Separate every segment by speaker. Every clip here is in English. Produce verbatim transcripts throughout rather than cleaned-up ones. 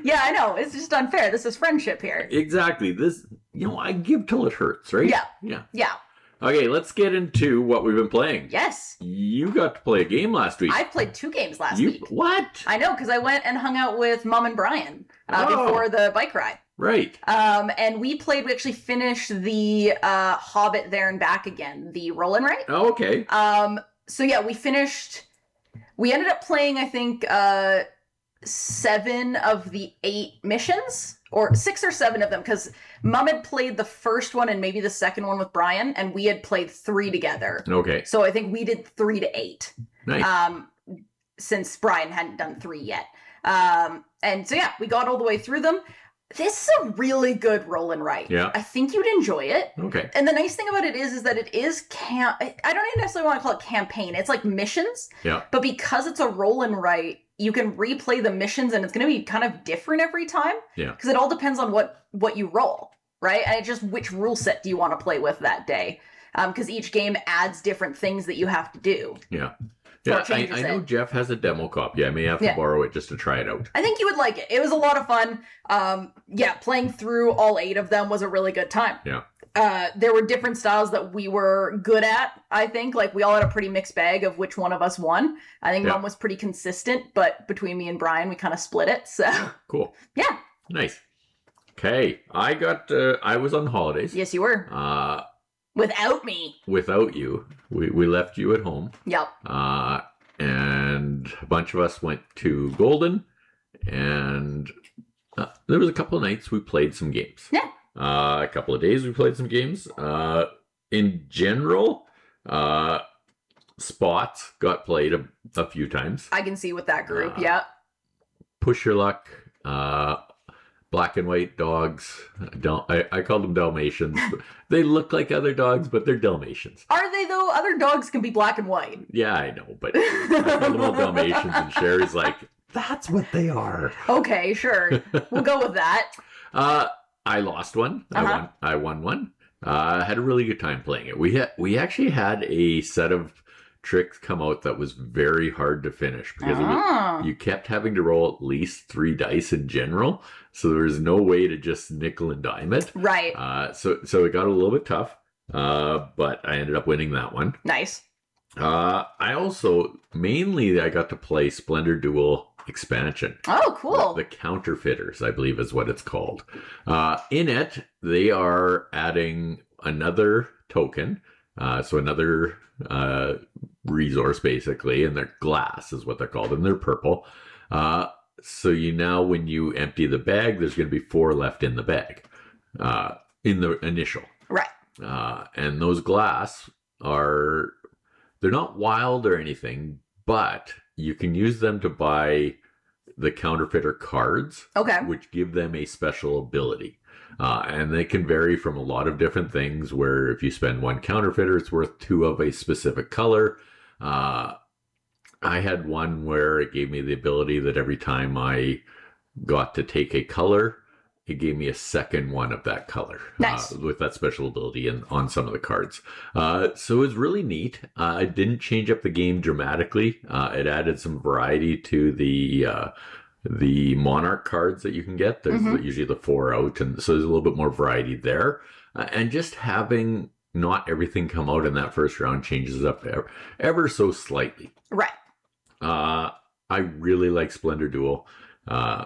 Speaker 1: Yeah, I know. It's just unfair. This is friendship here.
Speaker 2: Exactly. This, you know, I give till it hurts, right?
Speaker 1: Yeah.
Speaker 2: Yeah.
Speaker 1: Yeah.
Speaker 2: Okay, let's get into what we've been playing.
Speaker 1: Yes.
Speaker 2: You got to play a game last week.
Speaker 1: I played two games last
Speaker 2: you,
Speaker 1: week.
Speaker 2: What?
Speaker 1: I know, because I went and hung out with Mom and Brian uh,
Speaker 2: Oh.
Speaker 1: before the bike ride.
Speaker 2: Right.
Speaker 1: Um, and we played, we actually finished the uh, Hobbit There and Back Again, the roll and write.
Speaker 2: Oh, okay.
Speaker 1: Um, so yeah, we finished, we ended up playing, I think, uh, seven of the eight missions, or six or seven of them, because Mom had played the first one and maybe the second one with Brian, and we had played three together.
Speaker 2: Okay.
Speaker 1: So I think we did three to eight.
Speaker 2: Nice.
Speaker 1: Um, since Brian hadn't done three yet. Um, and so yeah, we got all the way through them. This is a really good roll and write.
Speaker 2: Yeah.
Speaker 1: I think you'd enjoy it.
Speaker 2: Okay.
Speaker 1: And the nice thing about it is, is that it is camp. I don't even necessarily want to call it campaign. It's like missions.
Speaker 2: Yeah.
Speaker 1: But because it's a roll and write, you can replay the missions, and it's going to be kind of different every time.
Speaker 2: Yeah.
Speaker 1: Because it all depends on what what you roll, right? And it's just which rule set do you want to play with that day? Because um, each game adds different things that you have to do.
Speaker 2: Yeah.
Speaker 1: So
Speaker 2: Yeah,
Speaker 1: it
Speaker 2: I,
Speaker 1: changes
Speaker 2: I know
Speaker 1: it.
Speaker 2: Jeff has a demo copy. I may have to
Speaker 1: Yeah.
Speaker 2: borrow it just to try it out.
Speaker 1: I think you would like it. It was a lot of fun. Um, yeah, playing through all eight of them was a really good time.
Speaker 2: Yeah.
Speaker 1: Uh, there were different styles that we were good at, I think. Like, we all had a pretty mixed bag of which one of us won. I think
Speaker 2: Yeah.
Speaker 1: Mom was pretty consistent, but between me and Brian, we kind of split it. So,
Speaker 2: Cool.
Speaker 1: yeah.
Speaker 2: Nice. Okay. I got, uh, I was on holidays.
Speaker 1: Yes, you were.
Speaker 2: Uh,
Speaker 1: Without me.
Speaker 2: without you. We, we left you at home.
Speaker 1: Yep.
Speaker 2: Uh, and a bunch of us went to Golden, and uh, there was a couple of nights we played some games.
Speaker 1: Yeah.
Speaker 2: Uh, a couple of days we played some games. Uh, in general, uh, Spots got played a, a few times.
Speaker 1: I can see with that group.
Speaker 2: Uh,
Speaker 1: Yeah.
Speaker 2: Push Your Luck, uh, Black and White Dogs. Dal- I, I call them Dalmatians. They look like other dogs, but they're Dalmatians.
Speaker 1: Are they, though? Other dogs can be black and white.
Speaker 2: Yeah, I know, but I call them all Dalmatians, and Sherry's like, that's what they are.
Speaker 1: Okay, sure. We'll go with that.
Speaker 2: Uh, I lost one. I
Speaker 1: Uh-huh.
Speaker 2: won. I won one. Uh, I had a really good time playing it. We had we actually had a set of tricks come out that was very hard to finish because it was,
Speaker 1: Ah.
Speaker 2: you kept having to roll at least three dice in general, so there was no way to just nickel and dime it.
Speaker 1: Right.
Speaker 2: Uh, so so it got a little bit tough, uh, but I ended up winning that one.
Speaker 1: Nice.
Speaker 2: Uh, I also mainly I got to play Splendor Duel expansion.
Speaker 1: Oh, cool.
Speaker 2: The, the Counterfeiters, I believe, is what it's called. Uh, in it, they are adding another token, uh, so another uh, resource, basically, and they're glass is what they're called, and they're purple. Uh, so you now, when you empty the bag, there's going to be four left in the bag, uh, in the initial.
Speaker 1: Right.
Speaker 2: Uh, and those glass are, they're not wild or anything, but you can use them to buy the counterfeiter cards,
Speaker 1: Okay.
Speaker 2: which give them a special ability. Uh, and they can vary from a lot of different things, where if you spend one counterfeiter, it's worth two of a specific color. Uh, I had one where it gave me the ability that every time I got to take a color, it gave me a second one of that color.
Speaker 1: Nice.
Speaker 2: Uh, with that special ability in, on some of the cards. Uh, so it was really neat. Uh, it didn't change up the game dramatically. Uh, it added some variety to the uh, the Monarch cards that you can get. There's
Speaker 1: Mhm.
Speaker 2: usually the four out, and so there's a little bit more variety there. Uh, and just having not everything come out in that first round changes up ever, ever so slightly.
Speaker 1: Right.
Speaker 2: Uh, I really like Splendor Duel. Uh,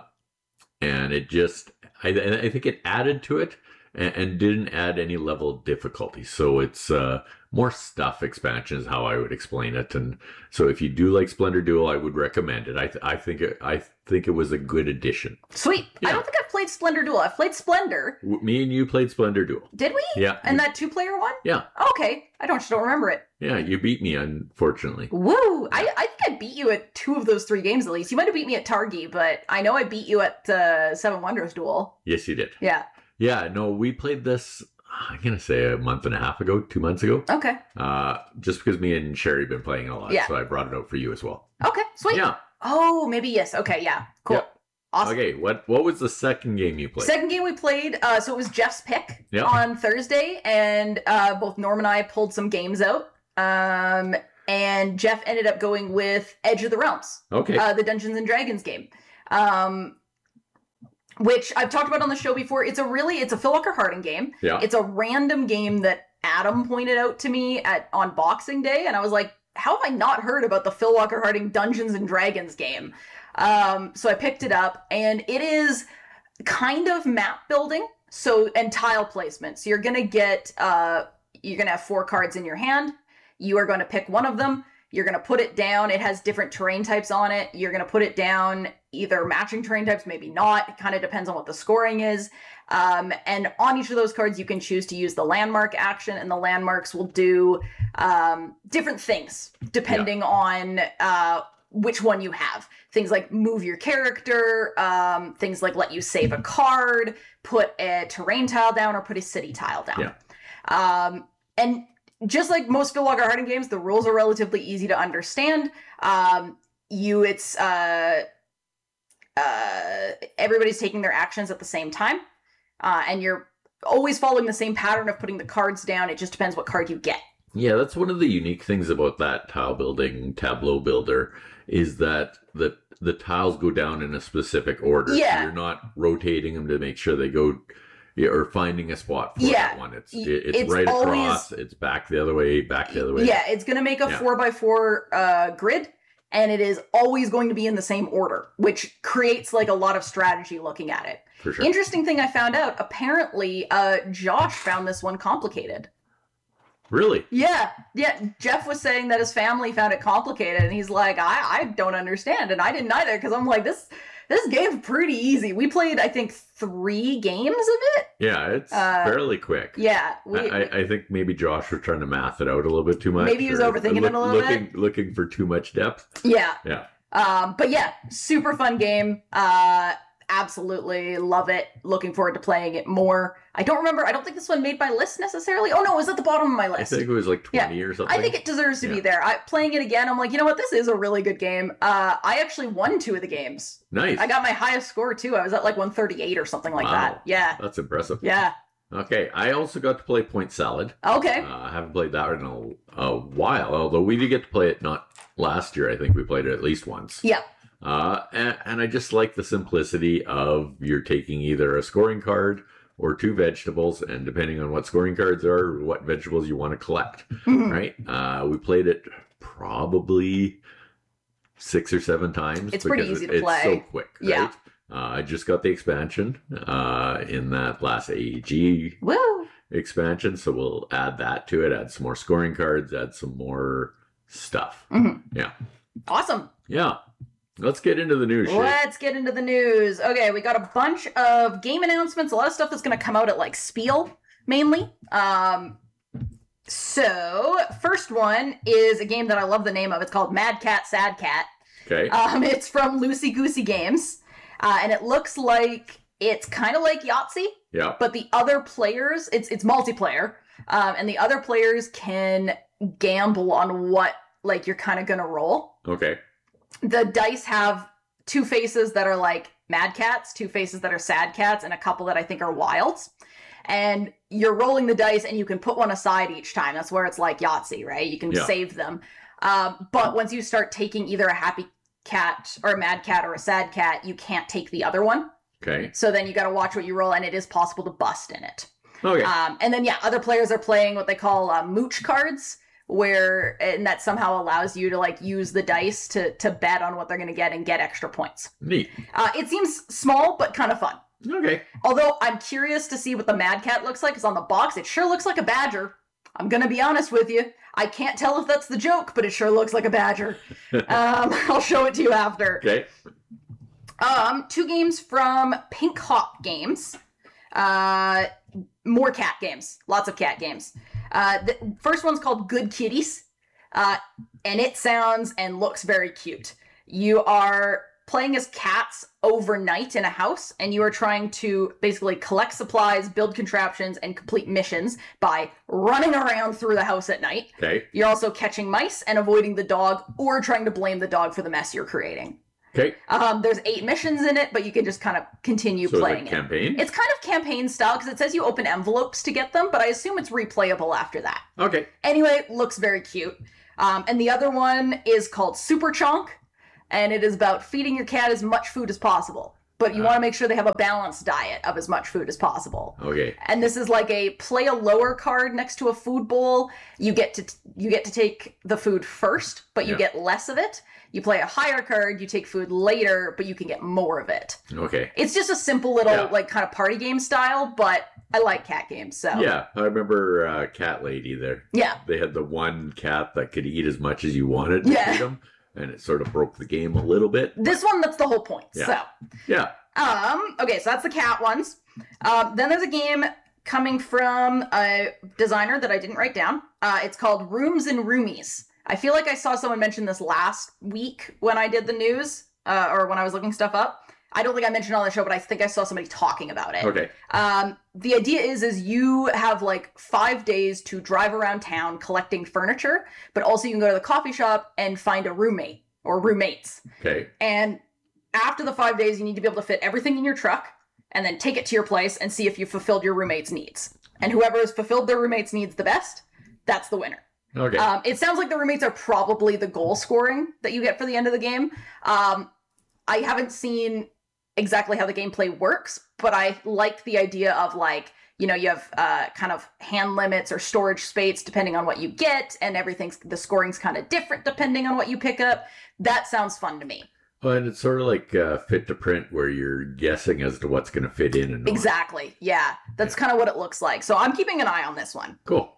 Speaker 2: and it just, I, I think it added to it and, and didn't add any level of difficulty. So it's uh, more stuff expansion is how I would explain it. And so if you do like Splendor Duel, I would recommend it. I, th- I think it, I think it was a good addition.
Speaker 1: Sweet.
Speaker 2: Yeah.
Speaker 1: I don't think I've played Splendor Duel. I've played Splendor.
Speaker 2: W- Me and you played Splendor Duel.
Speaker 1: Did we?
Speaker 2: Yeah.
Speaker 1: And that two-player one?
Speaker 2: Yeah.
Speaker 1: Okay. I don't just don't remember it.
Speaker 2: Yeah, you beat me, unfortunately.
Speaker 1: Woo! I, I think I beat you at two of those three games at least. You might have beat me at Targi, but I know I beat you at uh, Seven Wonders Duel.
Speaker 2: Yes, you did.
Speaker 1: Yeah.
Speaker 2: Yeah, no, we played this, I'm going to say a month and a half ago, two months ago.
Speaker 1: Okay.
Speaker 2: Uh, just because me and Sherry have been playing a lot.
Speaker 1: Yeah.
Speaker 2: So I brought it out for you as well.
Speaker 1: Okay. Sweet.
Speaker 2: Yeah.
Speaker 1: Oh, maybe yes. Okay. Yeah. Cool.
Speaker 2: Yep.
Speaker 1: Awesome.
Speaker 2: Okay, what what was the second game you played?
Speaker 1: Second game we played, uh, so it was Jeff's pick
Speaker 2: Yep.
Speaker 1: on Thursday, and uh, both Norm and I pulled some games out. Um, and Jeff ended up going with Edge of the Realms,
Speaker 2: Okay.
Speaker 1: uh, the Dungeons and Dragons game. Um, which I've talked about on the show before. It's a really, it's a Phil Walker Harding game.
Speaker 2: Yeah.
Speaker 1: It's a random game that Adam pointed out to me at on Boxing Day, and I was like, how have I not heard about the Phil Walker Harding Dungeons and Dragons game? Um, so I picked it up, and it is kind of map building, so and tile placement. So you're gonna get, uh, you're gonna have four cards in your hand. You are going to pick one of them. You're going to put it down. It has different terrain types on it. You're going to put it down, either matching terrain types, maybe not. It kind of depends on what the scoring is. Um, and on each of those cards, you can choose to use the landmark action, and the landmarks will do um, different things depending yeah. on uh, which one you have. Things like move your character, um, things like let you save a card, put a terrain tile down, or put a city tile down.
Speaker 2: Yeah.
Speaker 1: Um, and just like most Phil Walker Harding games, the rules are relatively easy to understand. Um, you, it's, uh, uh, everybody's taking their actions at the same time. Uh, and you're always following the same pattern of putting the cards down. It just depends what card you get.
Speaker 2: Yeah, that's one of the unique things about that tile building tableau builder is that the, the tiles go down in a specific order.
Speaker 1: Yeah.
Speaker 2: So you're not rotating them to make sure they go... Yeah, or finding a spot for
Speaker 1: yeah.
Speaker 2: that one. It's it's,
Speaker 1: it's
Speaker 2: right
Speaker 1: always,
Speaker 2: across. It's back the other way, back the other way.
Speaker 1: Yeah, it's going to make a
Speaker 2: yeah.
Speaker 1: four by four uh, grid, and it is always going to be in the same order, which creates like a lot of strategy looking at it.
Speaker 2: For sure.
Speaker 1: Interesting thing I found out, apparently uh, Josh found this one complicated.
Speaker 2: Really?
Speaker 1: Yeah, yeah. Jeff was saying that his family found it complicated, and he's like, I, I don't understand, and I didn't either, because I'm like, this... This game's pretty easy. We played, I think, three games of it.
Speaker 2: Yeah, it's uh, fairly quick.
Speaker 1: Yeah. We,
Speaker 2: I, I, I think maybe Josh was trying to math it out a little bit too much.
Speaker 1: Maybe he was overthinking
Speaker 2: look,
Speaker 1: it a little
Speaker 2: looking,
Speaker 1: bit.
Speaker 2: Looking for too much depth.
Speaker 1: Yeah.
Speaker 2: Yeah.
Speaker 1: Um, but yeah, super fun game. Uh, absolutely love it. Looking forward to playing it more. I don't remember. I don't think this one made my list necessarily. Oh no, it was at the bottom of my list.
Speaker 2: I think it was like twenty
Speaker 1: yeah.
Speaker 2: or something.
Speaker 1: I think it deserves to
Speaker 2: yeah.
Speaker 1: be there. I, playing it again, I'm like, you know what? This is a really good game. Uh, I actually won two of the games.
Speaker 2: Nice.
Speaker 1: I got my highest score too. I was at like one thirty-eight or something like
Speaker 2: wow.
Speaker 1: that. Yeah.
Speaker 2: That's impressive.
Speaker 1: Yeah.
Speaker 2: Okay, I also got to play Point Salad.
Speaker 1: Okay.
Speaker 2: Uh, I haven't played that in a, a while, although we did get to play it not last year. I think we played it at least once.
Speaker 1: Yeah.
Speaker 2: Uh, and, and I just like the simplicity of you're taking either a scoring card or two vegetables, and depending on what scoring cards are, what vegetables you want to collect,
Speaker 1: mm-hmm.
Speaker 2: right? Uh, we played it probably six or seven times.
Speaker 1: It's pretty easy to
Speaker 2: it's
Speaker 1: play.
Speaker 2: It's so quick, right?
Speaker 1: Yeah.
Speaker 2: Uh, I just got the expansion uh, in that last A E G
Speaker 1: Woo!
Speaker 2: expansion, so we'll add that to it, add some more scoring cards, add some more stuff.
Speaker 1: Mm-hmm.
Speaker 2: Yeah.
Speaker 1: Awesome.
Speaker 2: Yeah. Let's get into the news.
Speaker 1: Let's get into the news. Okay, we got a bunch of game announcements, a lot of stuff that's going to come out at like Spiel, mainly. Um, so, first one is a game that I love the name of. It's called Mad Cat, Sad Cat.
Speaker 2: Okay.
Speaker 1: Um, it's from Loosey Goosey Games, uh, and it looks like it's kind of like Yahtzee.
Speaker 2: Yeah.
Speaker 1: But the other players, it's it's multiplayer, um, and the other players can gamble on what like you're kind of going to roll.
Speaker 2: Okay.
Speaker 1: The dice have two faces that are like mad cats, two faces that are sad cats, and a couple that I think are wilds. And you're rolling the dice, and you can put one aside each time. That's where it's like Yahtzee, right? You can
Speaker 2: yeah.
Speaker 1: save them. Um, but once you start taking either a happy cat or a mad cat or a sad cat, you can't take the other one.
Speaker 2: Okay.
Speaker 1: So then you got to watch what you roll, and it is possible to bust in it.
Speaker 2: Okay.
Speaker 1: Um, and then, yeah, other players are playing what they call uh, mooch cards, where and that somehow allows you to like use the dice to to bet on what they're going to get and get extra points.
Speaker 2: Neat.
Speaker 1: Uh, it seems small but kind of fun.
Speaker 2: Okay.
Speaker 1: Although I'm curious to see what the Mad Cat looks like, because on the box it sure looks like a badger. I'm gonna be honest with you. I can't tell if that's the joke, but it sure looks like a badger. um, I'll show it to you after.
Speaker 2: Okay.
Speaker 1: Um, two games from Pink Hawk Games. Uh, more cat games. Lots of cat games. Uh, the first one's called Good Kitties, uh, and it sounds and looks very cute. You are playing as cats overnight in a house, and you are trying to basically collect supplies, build contraptions, and complete missions by running around through the house at night.
Speaker 2: Okay.
Speaker 1: You're also catching mice and avoiding the dog, or trying to blame the dog for the mess you're creating.
Speaker 2: Okay.
Speaker 1: Um, there's eight missions in it, but you can just kind of continue
Speaker 2: so
Speaker 1: playing
Speaker 2: it's a campaign?
Speaker 1: it. It's kind of campaign style because it says you open envelopes to get them, but I assume it's replayable after that.
Speaker 2: Okay.
Speaker 1: Anyway, looks very cute. Um, and the other one is called Super Chonk, and it is about feeding your cat as much food as possible. but you
Speaker 2: Uh.
Speaker 1: want to make sure they have a balanced diet of as much food as possible.
Speaker 2: Okay.
Speaker 1: And this is like a play a lower card next to a food bowl. You get to you get to take the food first, but you
Speaker 2: Yeah.
Speaker 1: get less of it. You play a higher card, you take food later, but you can get more of it.
Speaker 2: Okay.
Speaker 1: It's just a simple little
Speaker 2: Yeah.
Speaker 1: like kind of party game style, but I like cat games, so
Speaker 2: Yeah, I remember uh, Cat Lady there.
Speaker 1: yeah.
Speaker 2: They had the one cat that could eat as much as you wanted to
Speaker 1: Yeah.
Speaker 2: feed him, and it sort of broke the game a little bit.
Speaker 1: This one, that's the whole point.
Speaker 2: Yeah.
Speaker 1: So
Speaker 2: Yeah.
Speaker 1: Um, okay, so that's the cat ones. Um, then there's a game coming from a designer that I didn't write down. Uh, it's called Rooms and Roomies. I feel like I saw someone mention this last week when I did the news, uh, or when I was looking stuff up. I don't think I mentioned it on the show, but I think I saw somebody talking about it.
Speaker 2: Okay.
Speaker 1: Um, the idea is, is you have like five days to drive around town collecting furniture, but also you can go to the coffee shop and find a roommate or roommates.
Speaker 2: Okay.
Speaker 1: And after the five days, you need to be able to fit everything in your truck and then take it to your place and see if you fulfilled your roommate's needs. And whoever has fulfilled their roommate's needs the best, that's the winner.
Speaker 2: Okay.
Speaker 1: Um, it sounds like the roommates are probably the goal scoring that you get for the end of the game. Um, I haven't seen exactly how the gameplay works, but I like the idea of like, you know, you have uh, kind of hand limits or storage space depending on what you get, and everything's, the scoring's kind of different depending on what you pick up. That sounds fun to me.
Speaker 2: Well, and it's sort of like uh, fit to print where you're guessing as to what's going to fit in and not.
Speaker 1: Exactly. Yeah. That's kind of what it looks like. So I'm keeping an eye on this one.
Speaker 2: Cool.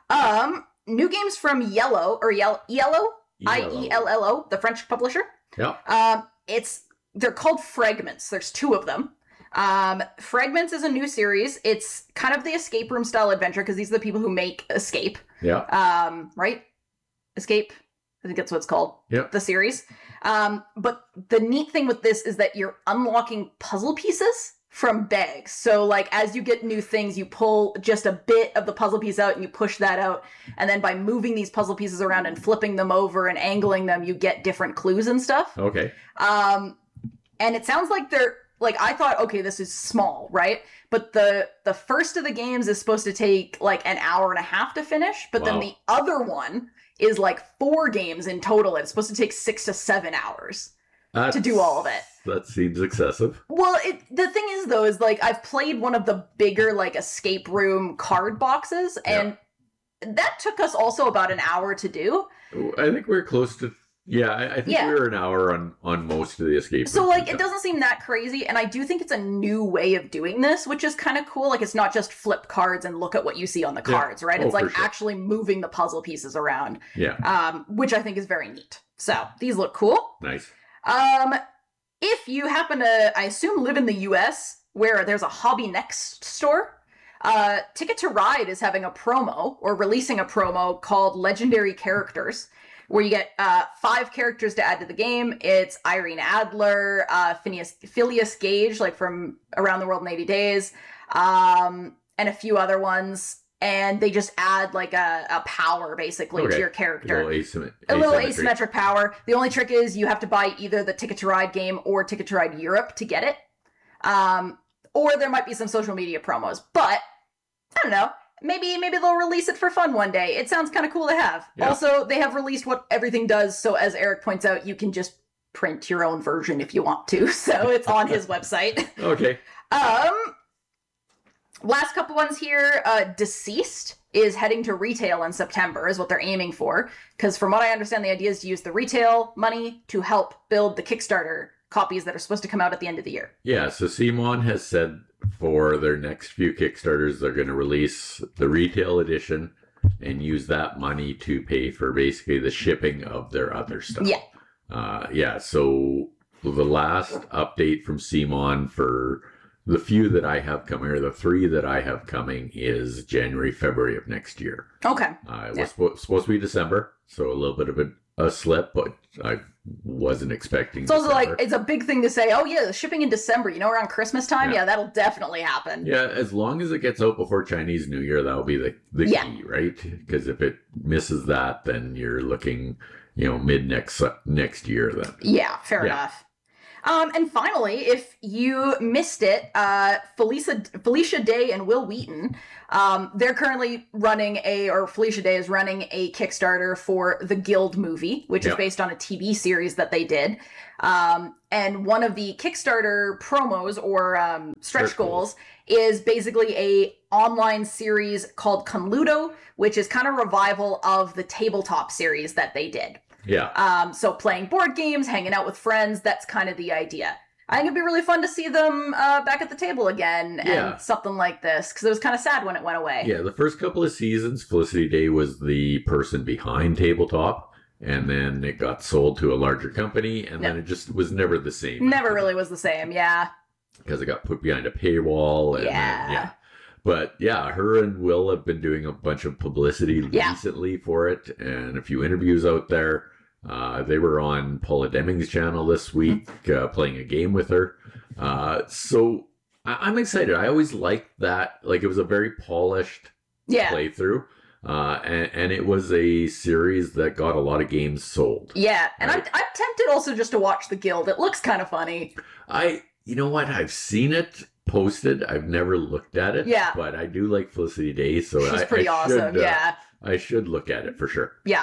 Speaker 1: Um, new games from Yellow or Yellow, Yellow, I E L L O, the French publisher.
Speaker 2: Yeah.
Speaker 1: Um, it's, they're called Fragments. There's two of them. Um, Fragments is a new series. It's kind of the escape room style adventure because these are the people who make Escape.
Speaker 2: Yeah.
Speaker 1: Um, right? Escape. I think that's what it's called.
Speaker 2: Yep.
Speaker 1: The series. Um, but the neat thing with this is that you're unlocking puzzle pieces from bags. So like as you get new things, you pull just a bit of the puzzle piece out and you push that out. And then by moving these puzzle pieces around and flipping them over and angling them, you get different clues and stuff.
Speaker 2: Okay.
Speaker 1: Um, and it sounds like they're like, I thought, okay, this is small, right? But the the first of the games is supposed to take like an hour and a half to finish. But
Speaker 2: Wow.
Speaker 1: then the other one is like four games in total. It's supposed to take six to seven hours
Speaker 2: That's,
Speaker 1: to do all of it.
Speaker 2: That seems excessive.
Speaker 1: Well, it, the thing is, though, is like I've played one of the bigger like escape room card boxes, and that took us also about an hour to do.
Speaker 2: I think we're close to. Yeah, I, I think
Speaker 1: Yeah.
Speaker 2: we were an hour on on most of the escape.
Speaker 1: So
Speaker 2: rooms
Speaker 1: like
Speaker 2: we've
Speaker 1: it
Speaker 2: done.
Speaker 1: doesn't seem that crazy, and I do think it's a new way of doing this, which is kind of cool. Like it's not just flip cards and look at what you see on the
Speaker 2: Yeah.
Speaker 1: cards, right?
Speaker 2: Oh,
Speaker 1: It's like
Speaker 2: for sure.
Speaker 1: actually moving the puzzle pieces around,
Speaker 2: Yeah.
Speaker 1: um, which I think is very neat. So these look cool.
Speaker 2: Nice.
Speaker 1: Um, if you happen to, I assume, live in the U S where there's a Hobby Next store, uh, Ticket to Ride is having a promo or releasing a promo called Legendary Characters, where you get uh, five characters to add to the game. It's Irene Adler, uh, Phineas, Phileas Gage, like from Around the World in eighty days, um, and a few other ones. And they just add like a, a power basically
Speaker 2: Okay.
Speaker 1: to your
Speaker 2: A
Speaker 1: character.
Speaker 2: little, asymmet-
Speaker 1: A little
Speaker 2: asymmetry.
Speaker 1: asymmetric power. The only trick is you have to buy either the Ticket to Ride game or Ticket to Ride Europe to get it. Um, or there might be some social media promos. But, I don't know. Maybe maybe they'll release it for fun one day. It sounds kind of cool to have.
Speaker 2: Yeah.
Speaker 1: Also, they have released what everything does, so as Eric points out, you can just print your own version if you want to. So it's on his website.
Speaker 2: Okay.
Speaker 1: Um, last couple ones here. Uh, Deceased is heading to retail in September, is what they're aiming for. Because from what I understand, the idea is to use the retail money to help build the Kickstarter copies that are supposed to come out at the end of the year.
Speaker 2: Yeah, so Simon has said for their next few Kickstarters, they're going to release the retail edition and use that money to pay for basically the shipping of their other stuff.
Speaker 1: Yeah.
Speaker 2: Uh, yeah, so the last update from Simon for the few that I have coming, or the three that I have coming, is January, February of next year.
Speaker 1: Okay.
Speaker 2: Uh, it
Speaker 1: Yeah.
Speaker 2: was spo- supposed to be December, so a little bit of a, a slip, but I wasn't expecting
Speaker 1: It's also
Speaker 2: December.
Speaker 1: like, it's a big thing to say, oh yeah, the shipping in December, you know, around Christmas time?
Speaker 2: Yeah.
Speaker 1: Yeah, that'll definitely happen.
Speaker 2: Yeah, as long as it gets out before Chinese New Year, that'll be the, the
Speaker 1: Yeah.
Speaker 2: key, right? Because if it misses that, then you're looking, you know, mid next next year then.
Speaker 1: Yeah, fair
Speaker 2: Yeah.
Speaker 1: enough. Um, and finally, if you missed it, uh, Felicia Felicia Day and Will Wheaton, um, they're currently running a, or Felicia Day is running a Kickstarter for the Guild movie, which
Speaker 2: Yep.
Speaker 1: is based on a T V series that they did. Um, and one of the Kickstarter promos or um, stretch
Speaker 2: Stretch goals.
Speaker 1: goals is basically a online series called Conludo, which is kind of revival of the tabletop series that they did.
Speaker 2: Yeah.
Speaker 1: Um, so playing board games, hanging out with friends, that's kind of the idea. I think it'd be really fun to see them uh, back at the table again and
Speaker 2: Yeah.
Speaker 1: something like this, because it was kind of sad when it went away.
Speaker 2: Yeah, the first couple of seasons, Felicity Day was the person behind Tabletop, and then it got sold to a larger company, and then
Speaker 1: Yep.
Speaker 2: it just was never the same.
Speaker 1: Never really was the same, yeah.
Speaker 2: Because it got put behind a paywall. And
Speaker 1: Yeah.
Speaker 2: Then, yeah. But yeah, her and Will have been doing a bunch of publicity
Speaker 1: Yeah.
Speaker 2: recently for it, and a few interviews out there. Uh, they were on Paula Deming's channel this week, uh, playing a game with her. Uh, so I- I'm excited. I always liked that. Like, it was a very polished
Speaker 1: Yeah.
Speaker 2: playthrough. Uh, and, and it was a series that got a lot of games sold.
Speaker 1: Yeah, and
Speaker 2: Right.
Speaker 1: I'm, I'm tempted also just to watch The Guild. It looks kind of funny.
Speaker 2: I, you know what? I've seen it posted. I've never looked at it.
Speaker 1: Yeah.
Speaker 2: But I do like Felicity Day, so
Speaker 1: She's
Speaker 2: I,
Speaker 1: pretty
Speaker 2: I
Speaker 1: awesome,
Speaker 2: should, uh,
Speaker 1: yeah.
Speaker 2: I should look at it for sure.
Speaker 1: Yeah.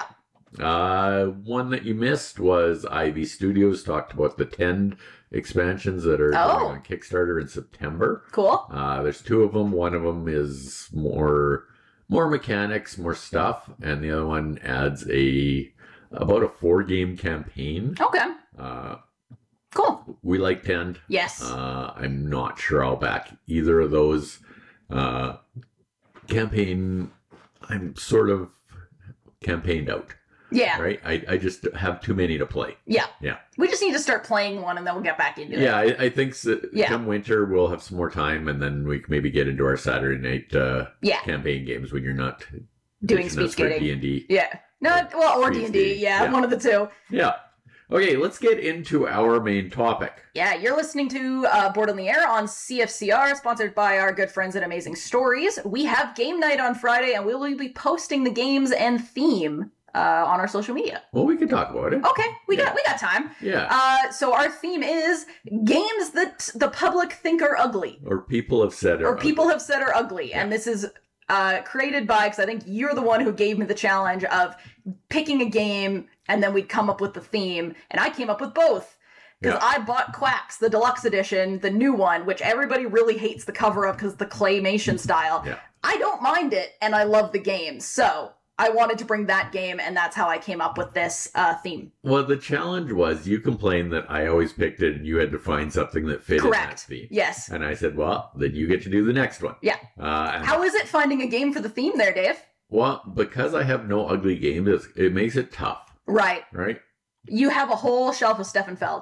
Speaker 2: Uh, one that you missed was Ivy Studios talked about the ten expansions that are
Speaker 1: Oh.
Speaker 2: going on Kickstarter in September.
Speaker 1: Cool.
Speaker 2: Uh, there's two of them. One of them is more more mechanics, more stuff, and the other one adds a about a four game campaign.
Speaker 1: Okay.
Speaker 2: Uh,
Speaker 1: Cool.
Speaker 2: we like ten.
Speaker 1: Yes.
Speaker 2: Uh, I'm not sure I'll back either of those. Uh, campaign, I'm sort of campaigned out,
Speaker 1: yeah.
Speaker 2: right? I, I just have too many to play.
Speaker 1: Yeah.
Speaker 2: Yeah.
Speaker 1: We just need to start playing one and then we'll get back into
Speaker 2: Yeah,
Speaker 1: it.
Speaker 2: I, I think so,
Speaker 1: Yeah.
Speaker 2: come winter we'll have some more time, and then we can maybe get into our Saturday night uh,
Speaker 1: Yeah.
Speaker 2: campaign games when you're not
Speaker 1: Doing
Speaker 2: ditching us
Speaker 1: speed
Speaker 2: for
Speaker 1: skating.
Speaker 2: D and D.
Speaker 1: Yeah. No, well, or
Speaker 2: Speed
Speaker 1: D and D.
Speaker 2: skating.
Speaker 1: Yeah,
Speaker 2: Yeah.
Speaker 1: one of the two.
Speaker 2: Yeah. Okay, let's get into our main topic.
Speaker 1: Yeah, you're listening to uh, Board on the Air on C F C R, sponsored by our good friends at Amazing Stories. We have game night on Friday, and we will be posting the games and theme uh, on our social media.
Speaker 2: Well, we can talk about it.
Speaker 1: Okay, we
Speaker 2: Yeah.
Speaker 1: got we got time.
Speaker 2: Yeah.
Speaker 1: Uh, so our theme is games that the public think are ugly,
Speaker 2: or people have said
Speaker 1: or
Speaker 2: are
Speaker 1: people have said are ugly, and this is uh, created by, because I think you're the one who gave me the challenge of picking a game, and then we'd come up with the theme, and I came up with both. Because
Speaker 2: Yeah.
Speaker 1: I bought Quacks, the deluxe edition, the new one, which everybody really hates the cover of because the claymation style.
Speaker 2: Yeah.
Speaker 1: I don't mind it, and I love the game. So I wanted to bring that game, and that's how I came up with this uh, theme.
Speaker 2: Well, the challenge was you complained that I always picked it and you had to find something that fit in that
Speaker 1: Correct.
Speaker 2: theme.
Speaker 1: Yes.
Speaker 2: And I said, well, then you get to do the next one.
Speaker 1: Yeah.
Speaker 2: Uh, and,
Speaker 1: How is it finding a game for the theme there, Dave?
Speaker 2: well, because I have no ugly games, it's- it makes it tough,
Speaker 1: Right.
Speaker 2: right?
Speaker 1: You have a whole shelf of Stefan Feld.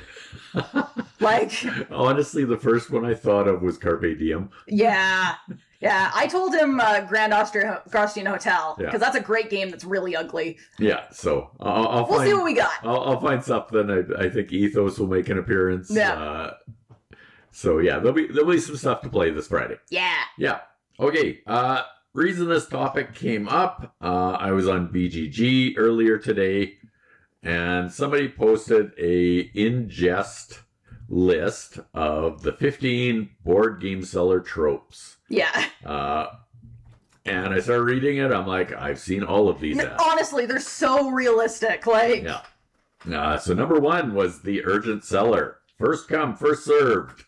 Speaker 1: Like,
Speaker 2: Honestly, the first one I thought of was Carpe Diem.
Speaker 1: yeah. Yeah. I told him uh, Grand Austria, Austrian Hotel,
Speaker 2: Yeah.
Speaker 1: because that's a great game that's really ugly.
Speaker 2: Yeah, so I'll, I'll
Speaker 1: We'll
Speaker 2: find
Speaker 1: see what we got.
Speaker 2: I'll, I'll find something. I, I think Ethos will make an appearance.
Speaker 1: Yeah.
Speaker 2: Uh, so yeah, there'll be there'll be some stuff to play this Friday.
Speaker 1: Yeah.
Speaker 2: Yeah. Okay. Uh, reason this topic came up, uh, I was on B G G earlier today, and somebody posted a ingest list of the fifteen board game seller tropes.
Speaker 1: Yeah.
Speaker 2: Uh, and I started reading it. I'm like, I've seen all of these ads.
Speaker 1: Honestly, they're so realistic. Like,
Speaker 2: Yeah. Uh, so number one was the urgent seller. First come, first served.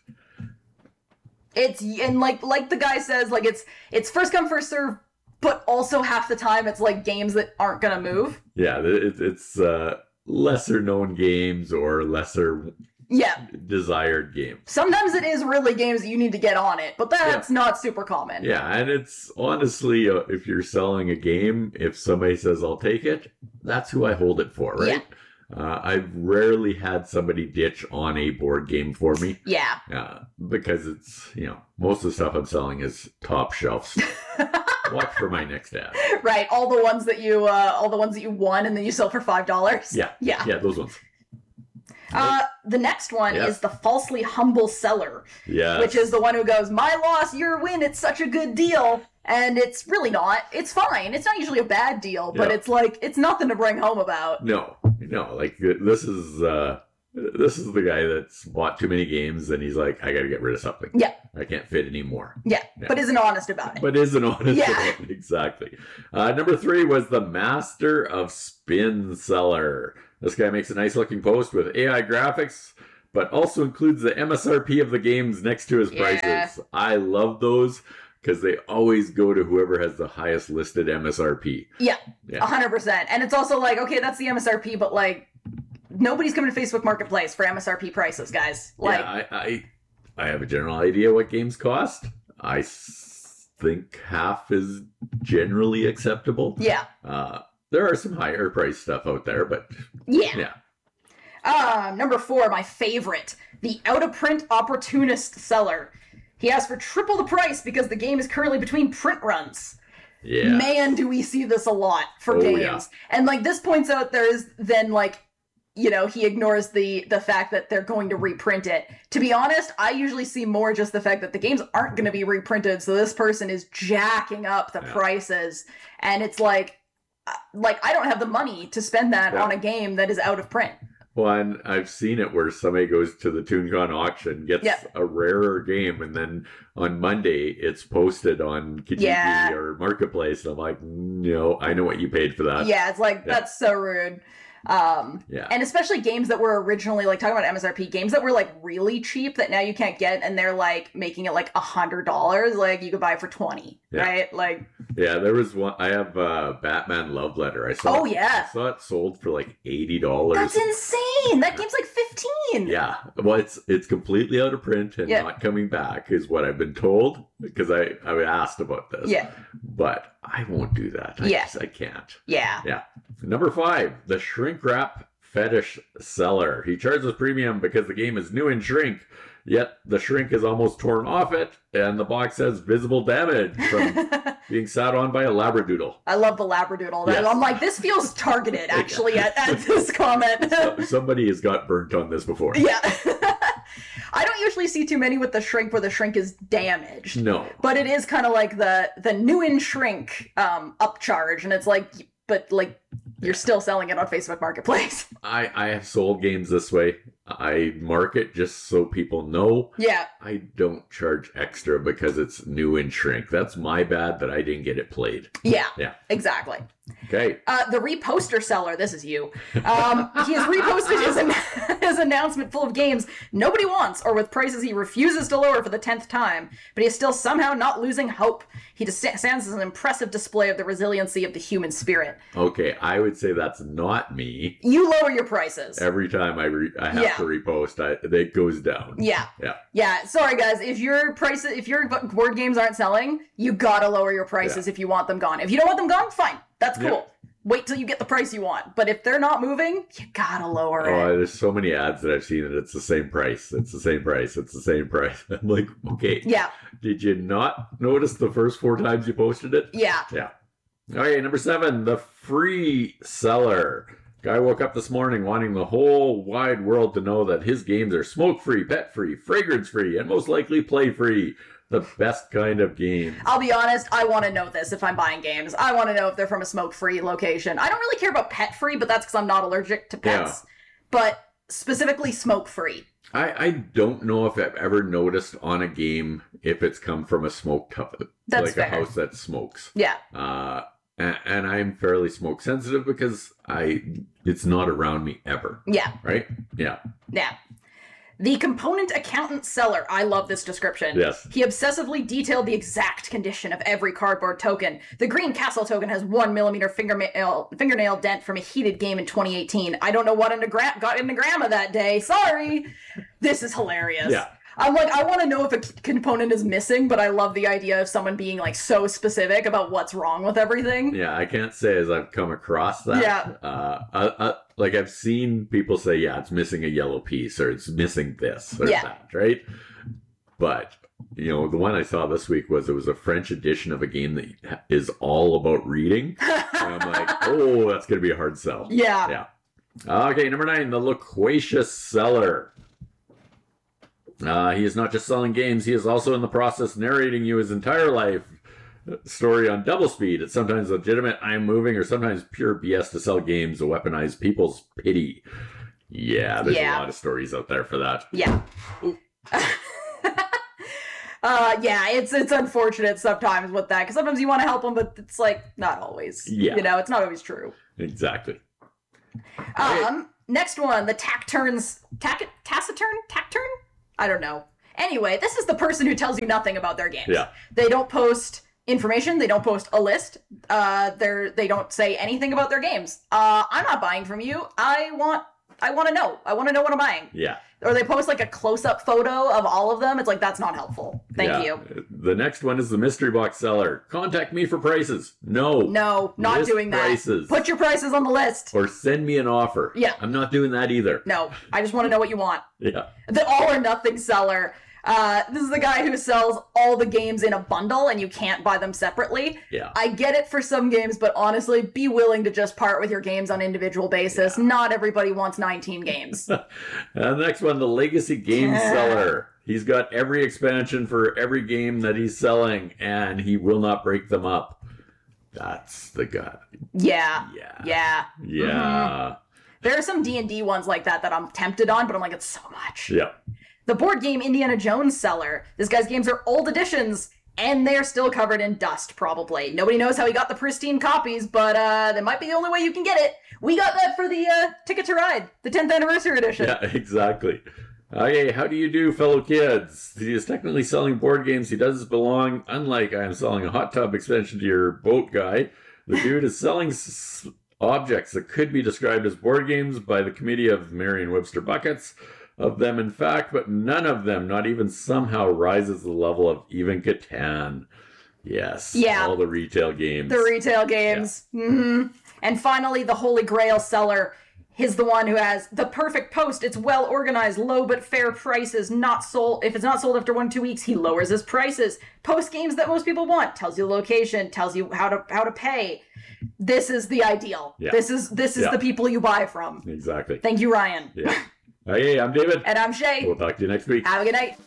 Speaker 1: it's and like like the guy says, like it's it's first come first serve, but also half the time it's like games that aren't gonna move.
Speaker 2: Yeah, it, it's uh, lesser known games or lesser
Speaker 1: Yeah.
Speaker 2: desired games.
Speaker 1: Sometimes it is really games that you need to get on it, but that's not super common.
Speaker 2: Yeah, and it's honestly, uh, if you're selling a game, if somebody says, I'll take it, that's who I hold it for, right? Uh, I've rarely had somebody ditch on a board game for me.
Speaker 1: Yeah.
Speaker 2: Uh, because it's, you know, most of the stuff I'm selling is top shelf stuff. Watch for my next ad.
Speaker 1: Right. All the ones that you uh all the ones that you won and then you sell for five dollars.
Speaker 2: Yeah.
Speaker 1: Yeah.
Speaker 2: Yeah, those ones.
Speaker 1: Uh the next one
Speaker 2: Yeah.
Speaker 1: is the falsely humble seller,
Speaker 2: Yeah.
Speaker 1: which is the one who goes, my loss, your win, it's such a good deal. And it's really not. It's fine. It's not usually a bad deal, but
Speaker 2: Yeah.
Speaker 1: it's like it's nothing to bring home about.
Speaker 2: No, no, like uh, this is uh, This is the guy that's bought too many games and he's like, I got to get rid of something.
Speaker 1: Yeah.
Speaker 2: I can't fit anymore.
Speaker 1: Yeah,
Speaker 2: Yeah.
Speaker 1: but isn't honest about it.
Speaker 2: But isn't honest
Speaker 1: Yeah.
Speaker 2: about it. Exactly. Uh, number three was the Master of Spin Seller. This guy makes a nice looking post with A I graphics, but also includes the M S R P of the games next to his
Speaker 1: Yeah.
Speaker 2: prices. I love those because they always go to whoever has the highest listed M S R P.
Speaker 1: Yeah,
Speaker 2: Yeah.
Speaker 1: one hundred percent. And it's also like, okay, that's the M S R P, but like, nobody's coming to Facebook Marketplace for M S R P prices, guys. Like,
Speaker 2: yeah, I, I, I have a general idea what games cost. I s- think half is generally acceptable.
Speaker 1: yeah,
Speaker 2: Uh, there are some higher price stuff out there, but
Speaker 1: yeah.
Speaker 2: yeah.
Speaker 1: Uh, number four, my favorite, the out-of-print opportunist seller. He asked for triple the price because the game is currently between print runs.
Speaker 2: Yeah.
Speaker 1: Man, do we see this a lot for
Speaker 2: Oh,
Speaker 1: games.
Speaker 2: yeah.
Speaker 1: And like this points out there is then like, you know, he ignores the the fact that they're going to reprint it. To be honest, I usually see more just the fact that the games aren't going to be reprinted, so this person is jacking up the
Speaker 2: Yeah.
Speaker 1: prices, and it's like, uh, like I don't have the money to spend that
Speaker 2: Yeah.
Speaker 1: on a game that is out of print.
Speaker 2: Well, and I've seen it where somebody goes to the ToonCon auction, gets
Speaker 1: Yeah.
Speaker 2: a rarer game, and then on Monday it's posted on Kijiji
Speaker 1: Yeah.
Speaker 2: or Marketplace. And I'm like, no, I know what you paid for that.
Speaker 1: Yeah, it's like
Speaker 2: Yeah.
Speaker 1: that's so rude. Um,
Speaker 2: Yeah.
Speaker 1: and especially games that were originally like talking about M S R P games that were like really cheap that now you can't get, and they're like making it like a hundred dollars, like you could buy for twenty,
Speaker 2: Yeah.
Speaker 1: right? Like,
Speaker 2: Yeah, there was one. I have uh, Batman Love Letter. I saw.
Speaker 1: oh
Speaker 2: it,
Speaker 1: yeah,
Speaker 2: I saw it sold for like eighty dollars.
Speaker 1: that's insane. That game's like fifteen.
Speaker 2: Yeah, well, it's it's completely out of print and
Speaker 1: Yeah.
Speaker 2: not coming back, is what I've been told. Because I I asked about this.
Speaker 1: Yeah.
Speaker 2: But I won't do that. I
Speaker 1: Yeah.
Speaker 2: just, I can't.
Speaker 1: Yeah.
Speaker 2: Number five, the shrink wrap fetish seller. He charges premium because the game is new in shrink, yet the shrink is almost torn off it, and the box says visible damage from being sat on by a labradoodle.
Speaker 1: I love the labradoodle.
Speaker 2: Yes.
Speaker 1: I'm like, this feels targeted actually at, at this comment.
Speaker 2: So- somebody has got burnt on this before.
Speaker 1: Yeah. I don't usually see too many with the shrink where the shrink is damaged.
Speaker 2: No.
Speaker 1: But it is kind of like the the new in shrink um upcharge, and it's like, but like you're still selling it on Facebook Marketplace.
Speaker 2: I, I have sold games this way. I mark it just so people know.
Speaker 1: Yeah.
Speaker 2: I don't charge extra because it's new in shrink. That's my bad that I didn't get it played.
Speaker 1: Yeah.
Speaker 2: Yeah.
Speaker 1: Exactly.
Speaker 2: Okay.
Speaker 1: Uh, the reposter seller, this is you. Um, he has reposted his, an- his announcement full of games nobody wants, or with prices he refuses to lower for the tenth time, but he is still somehow not losing hope. He just stands as an impressive display of the resiliency of the human spirit.
Speaker 2: Okay, I would say that's not me.
Speaker 1: You lower your prices.
Speaker 2: Every time I re- I have
Speaker 1: Yeah.
Speaker 2: to repost, I, it goes down.
Speaker 1: Yeah.
Speaker 2: Yeah.
Speaker 1: Yeah. Sorry, guys. If your prices, if your board games aren't selling, you gotta lower your prices
Speaker 2: Yeah.
Speaker 1: if you want them gone. If you don't want them gone, fine. That's cool.
Speaker 2: Yeah.
Speaker 1: Wait till you get the price you want. But if they're not moving, you gotta lower
Speaker 2: Oh,
Speaker 1: it.
Speaker 2: there's so many ads that I've seen that it's the same price. It's the same price. It's the same price. I'm like, okay,
Speaker 1: Yeah.
Speaker 2: did you not notice the first four times you posted it?
Speaker 1: Yeah.
Speaker 2: Yeah. Okay, number seven, the free seller. Guy woke up this morning wanting the whole wide world to know that his games are smoke-free, pet-free, fragrance-free, and most likely play-free. The best kind of game.
Speaker 1: I'll be honest, I want to know this if I'm buying games. I want to know if they're from a smoke-free location. I don't really care about pet-free, but that's because I'm not allergic to pets. But specifically smoke-free.
Speaker 2: I, I don't know if I've ever noticed on a game if it's come from a smoke tub,
Speaker 1: That's
Speaker 2: like
Speaker 1: fair.
Speaker 2: a house that smokes.
Speaker 1: Yeah.
Speaker 2: Uh, and, and I'm fairly smoke sensitive because I it's not around me ever,
Speaker 1: Yeah.
Speaker 2: right? Yeah.
Speaker 1: Yeah. The component accountant seller. I love this description.
Speaker 2: Yes.
Speaker 1: He obsessively detailed the exact condition of every cardboard token. The green castle token has one millimeter fingernail, fingernail dent from a heated game in twenty eighteen. I don't know what into gra- got into grandma that day. Sorry. This is hilarious.
Speaker 2: Yeah.
Speaker 1: I'm like, I want to know if a c- component is missing, but I love the idea of someone being like so specific about what's wrong with everything.
Speaker 2: Yeah, I can't say as I've come across that.
Speaker 1: Yeah.
Speaker 2: Uh, uh, uh, like I've seen people say, yeah, it's missing a yellow piece or it's missing this or
Speaker 1: Yeah.
Speaker 2: that, right? But, you know, the one I saw this week was it was a French edition of a game that is all about reading. And I'm like, oh, that's going to be a hard sell.
Speaker 1: Yeah.
Speaker 2: Yeah. Okay, number nine, the loquacious seller. Uh, he is not just selling games, he is also in the process narrating you his entire life story on double speed. It's sometimes legitimate, I'm moving, or sometimes pure B S to sell games to weaponize people's pity. Yeah, there's
Speaker 1: Yeah.
Speaker 2: a lot of stories out there for that.
Speaker 1: Yeah. uh, yeah, it's it's unfortunate sometimes with that, because sometimes you want to help them, but it's like not always.
Speaker 2: Yeah.
Speaker 1: You know, it's not always true.
Speaker 2: Exactly.
Speaker 1: Um, next one, the Tacturns, tac- Taciturn? Tacturn? I don't know. Anyway, this is the person who tells you nothing about their games.
Speaker 2: Yeah.
Speaker 1: They don't post information. They don't post a list. Uh, they're they don't say anything about their games. Uh, I'm not buying from you. I want I want to know. I want to know what I'm buying.
Speaker 2: Yeah.
Speaker 1: Or they post like a close-up photo of all of them. It's like, that's not helpful. Thank
Speaker 2: Yeah.
Speaker 1: you.
Speaker 2: The next one is the mystery box seller. Contact me for prices. No.
Speaker 1: No, not
Speaker 2: List
Speaker 1: doing that.
Speaker 2: prices.
Speaker 1: Put your prices on the list.
Speaker 2: Or send me an offer.
Speaker 1: Yeah.
Speaker 2: I'm not doing that either.
Speaker 1: No, I just want to know what you want.
Speaker 2: Yeah.
Speaker 1: The all or nothing seller. Uh, this is the guy who sells all the games in a bundle and you can't buy them separately.
Speaker 2: Yeah.
Speaker 1: I get it for some games, but honestly, be willing to just part with your games on individual basis.
Speaker 2: Yeah.
Speaker 1: Not everybody wants nineteen games.
Speaker 2: And the next one, the legacy game seller. He's got every expansion for every game that he's selling, and he will not break them up. That's the guy.
Speaker 1: Yeah.
Speaker 2: Yeah.
Speaker 1: Yeah.
Speaker 2: Yeah.
Speaker 1: Mhm. There are some D and D ones like that that I'm tempted on, but I'm like, it's so much.
Speaker 2: Yeah.
Speaker 1: The board game Indiana Jones seller. This guy's games are old editions, and they're still covered in dust, probably. Nobody knows how he got the pristine copies, but uh, that might be the only way you can get it. We got that for the uh, Ticket to Ride, the tenth anniversary edition.
Speaker 2: Yeah, exactly. Okay, how do you do, fellow kids? He is technically selling board games. He does belong, unlike I am selling a hot tub expansion to your boat guy. The dude is selling s- objects that could be described as board games by the committee of Merriam-Webster buckets of them, in fact, but none of them, not even somehow, rises to the level of even Catan. Yes.
Speaker 1: Yeah.
Speaker 2: All the retail games.
Speaker 1: The retail games. Yeah. Mm-hmm. And finally, the Holy Grail seller. He's the one who has the perfect post. It's well organized, low but fair prices, not sold. If it's not sold after one, two weeks, he lowers his prices. Post games that most people want. Tells you the location, tells you how to how to pay. This is the ideal.
Speaker 2: Yeah.
Speaker 1: This is this is
Speaker 2: Yeah.
Speaker 1: the people you buy from.
Speaker 2: Exactly.
Speaker 1: Thank you, Ryan.
Speaker 2: Yeah. Hey, I'm David.
Speaker 1: And I'm Shay.
Speaker 2: We'll talk to you next week.
Speaker 1: Have a good night.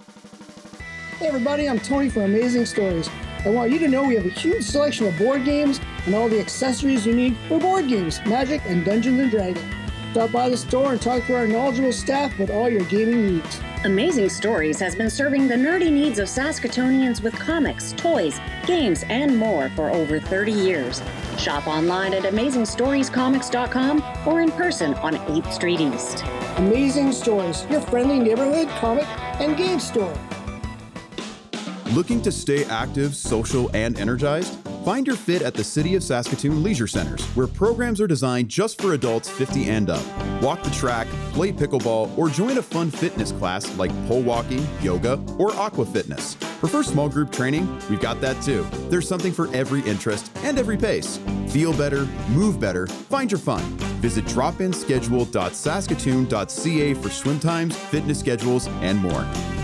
Speaker 3: Hey everybody, I'm Tony from Amazing Stories. I want you to know we have a huge selection of board games and all the accessories you need for board games, Magic, and Dungeons and Dragons. Stop by the store and talk to our knowledgeable staff about all your gaming needs.
Speaker 4: Amazing Stories has been serving the nerdy needs of Saskatoonians with comics, toys, games, and more for over thirty years. Shop online at amazing stories comics dot com or in person on eighth Street East.
Speaker 3: Amazing Stories, your friendly neighborhood comic and game store.
Speaker 5: Looking to stay active, social, and energized? Find your fit at the City of Saskatoon Leisure Centers, where programs are designed just for adults fifty and up. Walk the track, play pickleball, or join a fun fitness class like pole walking, yoga, or aqua fitness. Prefer small group training? We've got that too. There's something for every interest and every pace. Feel better, move better, find your fun. Visit drop in schedule dot saskatoon dot c a for swim times, fitness schedules, and more.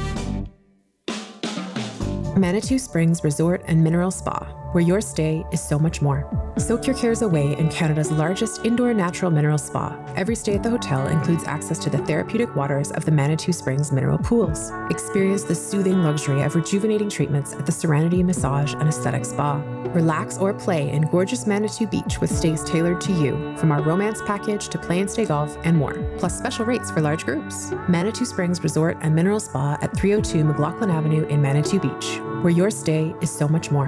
Speaker 6: Manitou Springs Resort and Mineral Spa, where your stay is so much more. Soak your cares away in Canada's largest indoor natural mineral spa. Every stay at the hotel includes access to the therapeutic waters of the Manitou Springs mineral pools. Experience the soothing luxury of rejuvenating treatments at the Serenity Massage and Aesthetic Spa. Relax or play in gorgeous Manitou Beach with stays tailored to you, from our romance package to play and stay golf and more, plus special rates for large groups. Manitou Springs Resort and Mineral Spa at three oh two McLaughlin Avenue in Manitou Beach, where your stay is so much more.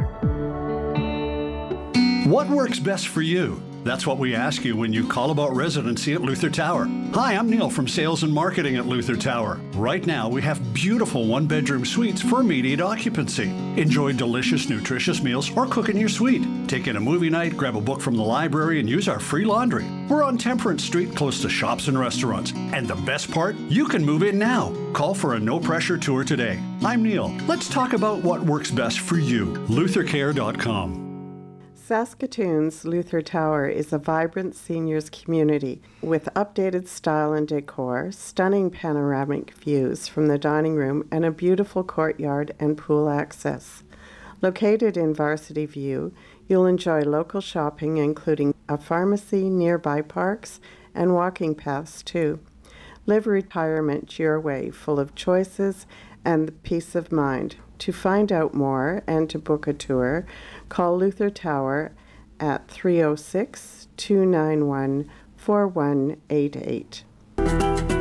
Speaker 7: What works best for you? That's what we ask you when you call about residency at Luther Tower. Hi, I'm Neil from Sales and Marketing at Luther Tower. Right now, we have beautiful one-bedroom suites for immediate occupancy. Enjoy delicious, nutritious meals or cook in your suite. Take in a movie night, grab a book from the library, and use our free laundry. We're on Temperance Street, close to shops and restaurants. And the best part, you can move in now. Call for a no-pressure tour today. I'm Neil. Let's talk about what works best for you. luther care dot com.
Speaker 8: Saskatoon's Luther Tower is a vibrant seniors community with updated style and decor, stunning panoramic views from the dining room, and a beautiful courtyard and pool access. Located in Varsity View, you'll enjoy local shopping, including a pharmacy, nearby parks, and walking paths too. Live retirement your way, full of choices and peace of mind. To find out more and to book a tour, call Luther Tower at three oh six, two nine one, four one eight eight.